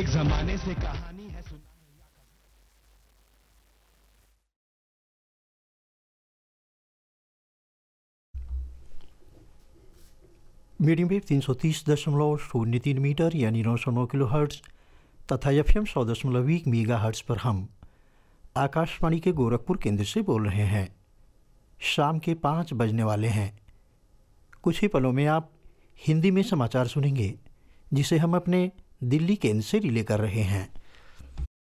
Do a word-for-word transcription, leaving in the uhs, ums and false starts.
एक जमाने से कहानी है सुना। मीडियम वेव तीन सौ तीस दशमलव शून्य तीन मीटर यानी नौ सौ नौ किलो हर्ट्ज़ तथा एफ एम सौ दशमलव एक मीगा हर्ट्ज़ पर हम आकाशवाणी के गोरखपुर केंद्र से बोल रहे हैं। शाम के पाँच बजने वाले हैं। कुछ ही पलों में आप हिंदी में समाचार सुनेंगे, जिसे हम अपने दिल्ली केंद्र से रिले कर रहे हैं।